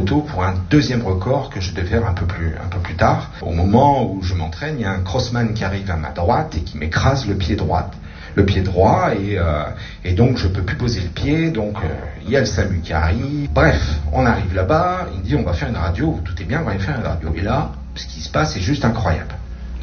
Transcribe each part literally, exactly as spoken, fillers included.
photo pour un deuxième record que je devais faire un peu plus, un peu plus tard. Au moment où je m'entraîne, il y a un crossman qui arrive à ma droite et qui m'écrase le pied droit. Le pied droit et, euh, et donc je peux plus poser le pied, donc euh, il y a le SAMU qui arrive. Bref, on arrive là-bas, il me dit on va faire une radio, tout est bien, on va aller faire une radio. Et là, ce qui se passe est juste incroyable.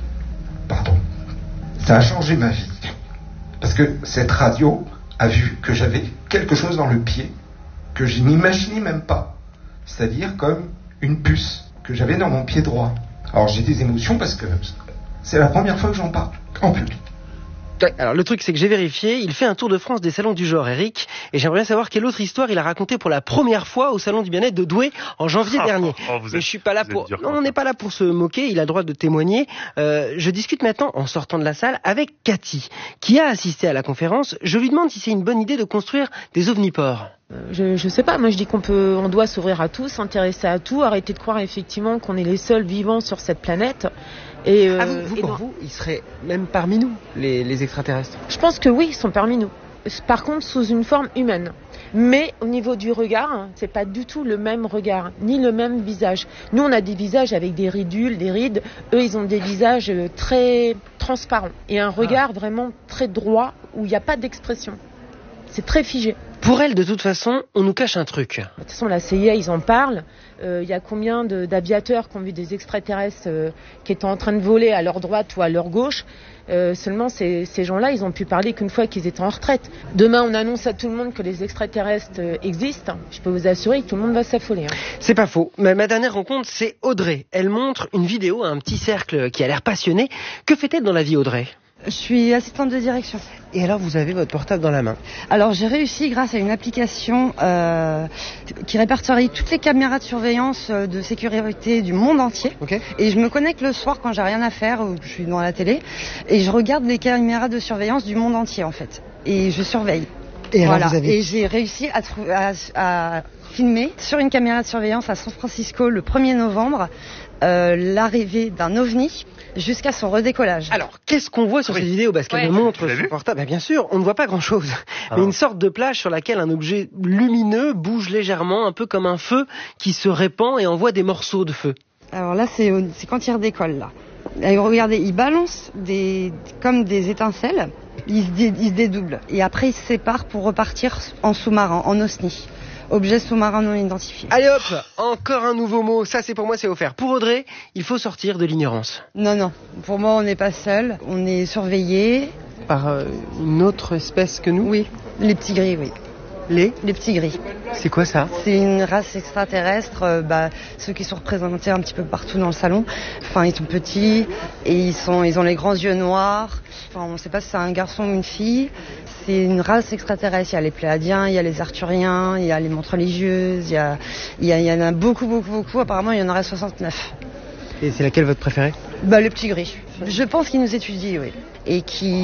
Pardon. Ça a changé ma vie. Parce que cette radio a vu que j'avais quelque chose dans le pied que je n'imaginais même pas. C'est-à-dire comme une puce que j'avais dans mon pied droit. Alors j'ai des émotions parce que c'est la première fois que j'en parle en public. Alors le truc c'est que j'ai vérifié, il fait un tour de France des salons du genre, Eric, et j'aimerais bien savoir quelle autre histoire il a raconté pour la première fois au salon du bien-être de Douai en janvier oh, dernier. Oh, vous êtes, Mais je suis pas là pour, non, on n'est pas là pour se moquer, il a le droit de témoigner. Euh, je discute maintenant en sortant de la salle avec Cathy, qui a assisté à la conférence. Je lui demande si c'est une bonne idée de construire des ovnipores. Je, je sais pas, moi je dis qu'on peut, on doit s'ouvrir à tout, s'intéresser à tout, arrêter de croire effectivement qu'on est les seuls vivants sur cette planète. Et, euh, ah, vous, vous, et pour dans... vous, ils seraient même parmi nous, les, les extraterrestres? Je pense que oui, ils sont parmi nous. Par contre, sous une forme humaine. Mais au niveau du regard, c'est pas du tout le même regard, ni le même visage. Nous, on a des visages avec des ridules, des rides. Eux, ils ont des visages très transparents et un regard ah. vraiment très droit où il n'y a pas d'expression. C'est très figé. Pour elle, de toute façon, on nous cache un truc. De toute façon, la C I A, ils en parlent. Il euh, y a combien de, d'aviateurs qui ont vu des extraterrestres euh, qui étaient en train de voler à leur droite ou à leur gauche. Euh, seulement, ces, ces gens-là, ils ont pu parler qu'une fois qu'ils étaient en retraite. Demain, on annonce à tout le monde que les extraterrestres euh, existent. Je peux vous assurer que tout le monde va s'affoler. Hein. C'est pas faux. Mais ma dernière rencontre, c'est Audrey. Elle montre une vidéo à un petit cercle qui a l'air passionné. Que fait-elle dans la vie, Audrey ? Je suis assistante de direction. Et alors, vous avez votre portable dans la main? Alors, j'ai réussi grâce à une application euh, qui répertorie toutes les caméras de surveillance euh, de sécurité du monde entier. Okay. Et je me connecte le soir quand j'ai rien à faire ou je suis devant la télé et je regarde les caméras de surveillance du monde entier en fait. Et je surveille. Et alors, voilà. vous avez... Et j'ai réussi à, trou- à, à filmer sur une caméra de surveillance à San Francisco le premier novembre euh, l'arrivée d'un ovni jusqu'à son redécollage. Alors, qu'est-ce qu'on voit sur oui. cette vidéo? Parce qu'elle ouais. me montre son portable. Ben, bien sûr, on ne voit pas grand-chose. Alors. Mais une sorte de plage sur laquelle un objet lumineux bouge légèrement, un peu comme un feu qui se répand et envoie des morceaux de feu. Alors là, c'est, c'est quand il redécolle, là. Et regardez, il balance des, comme des étincelles, il se, dé, il se dédouble. Et après, il se sépare pour repartir en sous-marin, en OSNI. Objet sous-marin non identifié. Allez hop, encore un nouveau mot. Ça, c'est pour moi, c'est offert. Pour Audrey, il faut sortir de l'ignorance. Non, non. Pour moi, on n'est pas seul. On est surveillé. Par euh, une autre espèce que nous? Oui. Les petits gris, oui. Les Les petits gris. C'est quoi ça? C'est une race extraterrestre, euh, bah, ceux qui sont représentés un petit peu partout dans le salon. Enfin, ils sont petits et ils, sont, ils ont les grands yeux noirs. Enfin, on ne sait pas si c'est un garçon ou une fille. C'est une race extraterrestre. Il y a les Pléadiens, il y a les Arthuriens, il y a les montres religieuses, il y, a, il, y a, il y en a beaucoup, beaucoup, beaucoup. Apparemment, il y en aurait soixante-neuf. Et c'est laquelle votre préférée? Bah, le petit gris. Je pense qu'ils nous étudient, oui. Et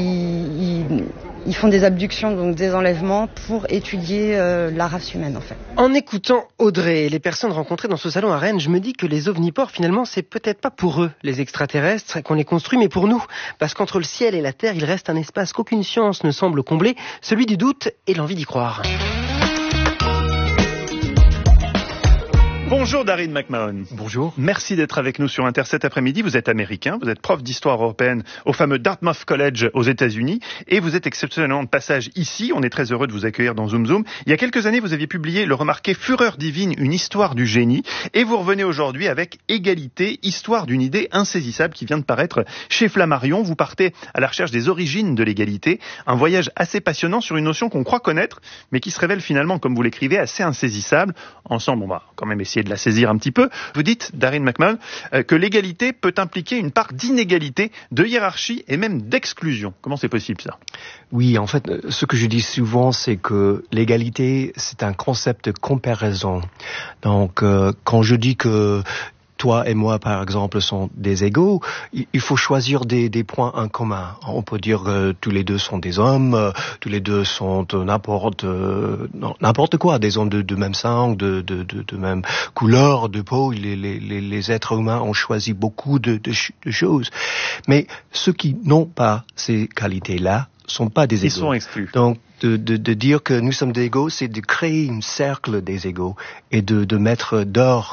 qu'ils ils font des abductions, donc des enlèvements, pour étudier euh, la race humaine, en fait. En écoutant Audrey et les personnes rencontrées dans ce salon à Rennes, je me dis que les ovnipores, finalement, c'est peut-être pas pour eux, les extraterrestres, qu'on les construit, mais pour nous. Parce qu'entre le ciel et la terre, il reste un espace qu'aucune science ne semble combler, celui du doute et l'envie d'y croire. Bonjour Darin McMahon. Bonjour. Merci d'être avec nous sur Inter cet après-midi. Vous êtes américain, vous êtes prof d'histoire européenne au fameux Dartmouth College aux États-Unis et vous êtes exceptionnellement de passage ici. On est très heureux de vous accueillir dans Zoom Zoom. Il y a quelques années, vous aviez publié le remarqué Fureur divine, une histoire du génie et vous revenez aujourd'hui avec Égalité, histoire d'une idée insaisissable qui vient de paraître chez Flammarion. Vous partez à la recherche des origines de l'égalité, un voyage assez passionnant sur une notion qu'on croit connaître mais qui se révèle finalement, comme vous l'écrivez, assez insaisissable. Ensemble, on va quand même essayer de la saisir un petit peu. Vous dites, Darin McMahon, euh, que l'égalité peut impliquer une part d'inégalité, de hiérarchie et même d'exclusion. Comment c'est possible ça? Oui, en fait, ce que je dis souvent, c'est que l'égalité, c'est un concept de comparaison. Donc, euh, quand je dis que toi et moi, par exemple, sont des égaux, il faut choisir des, des points en commun. On peut dire que tous les deux sont des hommes, euh, tous les deux sont n'importe euh, n'importe quoi, des hommes de, de même sang, de, de, de, de même couleur de peau. Les, les, les êtres humains ont choisi beaucoup de, de, de choses. Mais ceux qui n'ont pas ces qualités-là sont pas des égaux. Ils sont exclus. Donc, de, de, de dire que nous sommes des égaux, c'est de créer un cercle des égaux et de, de mettre d'or